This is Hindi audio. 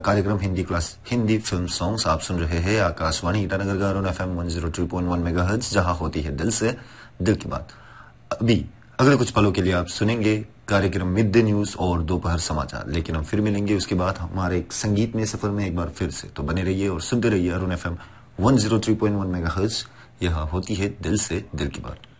कार्यक्रम Hindi class Hindi film songs आप सुन रहे हैं आकाशवाणी ईटानगर का अरुण FM 103.1 मेगाहर्ट्ज, जहां होती है दिल से दिल की बात। अभी अगले कुछ पलों के लिए आप सुनेंगे कार्यक्रम मिड डे न्यूज और दोपहर समाचार, लेकिन हम फिर मिलेंगे उसके बाद हमारे एक संगीत में सफर में एक बार फिर से। तो बने रहिए और सुनते रहिए अरुण FM 103.1 मेगाहर्ट्ज, यह होती है दिल से दिल की बात।